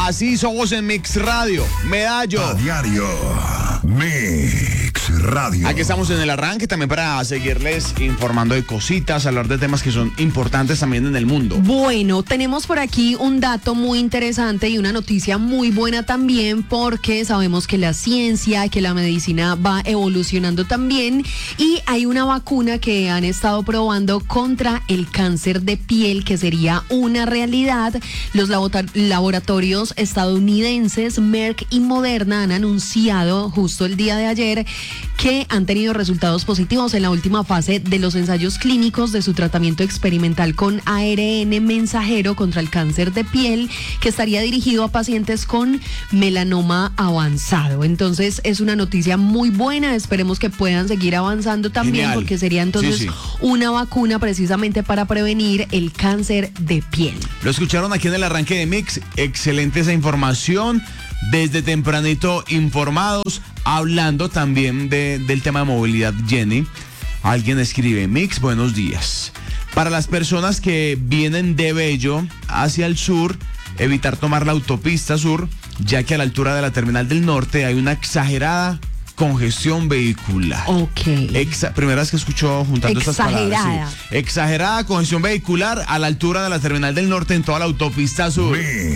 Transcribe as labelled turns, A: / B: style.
A: Así somos en Mix Radio. Medallo.
B: A diario. Mix Radio.
A: Aquí estamos en el arranque también para seguirles informando de cositas, hablar de temas que son importantes también en el mundo.
C: Bueno, tenemos por aquí un dato muy interesante y una noticia muy buena también, porque sabemos que la ciencia, que la medicina va evolucionando también, y hay una vacuna que han estado probando contra el cáncer de piel, que sería una realidad. Los laboratorios estadounidenses Merck y Moderna han anunciado justo el día de ayer que han tenido resultados positivos en la última fase de los ensayos clínicos de su tratamiento experimental con ARN mensajero contra el cáncer de piel, que estaría dirigido a pacientes con melanoma avanzado. Entonces es una noticia muy buena, esperemos que puedan seguir avanzando también. Genial. Porque sería entonces una vacuna precisamente para prevenir el cáncer de piel.
A: Lo escucharon aquí en el arranque de Mix, excelente esa información, desde tempranito informados, hablando también del tema de movilidad. Jenny, alguien escribe: Mix, buenos días. Para las personas que vienen de Bello hacia el sur, evitar tomar la autopista sur, ya que a la altura de la terminal del norte hay una exagerada congestión vehicular.
C: Ok.
A: Primera vez que escucho juntando estas palabras. Sí. Exagerada congestión vehicular a la altura de la terminal del norte en toda la autopista sur.